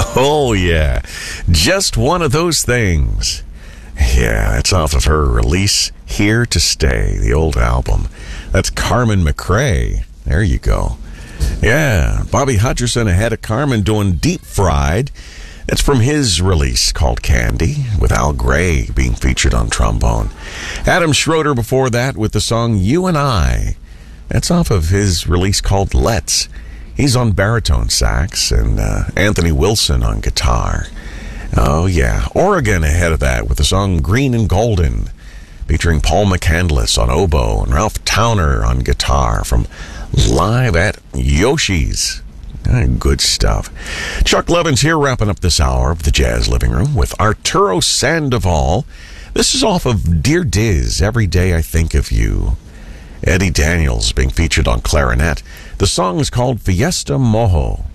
Oh, yeah. Just one of those things. Yeah, that's off of her release, Here to Stay, the old album. That's Carmen McRae. There you go. Yeah, Bobby Hutcherson ahead of Carmen doing Deep Fried. That's from his release called Candy, with Al Gray being featured on trombone. Adam Schroeder before that with the song You and I. That's off of his release called Let's. He's on baritone sax, and Anthony Wilson on guitar. Oh, yeah. Oregon ahead of that with the song Green and Golden, featuring Paul McCandless on oboe and Ralph Towner on guitar from Live at Yoshi's. Good stuff. Chuck Levins here, wrapping up this hour of the Jazz Living Room with Arturo Sandoval. This is off of Dear Diz, Every Day I Think of You. Eddie Daniels being featured on clarinet. The song is called Fiesta Mojo.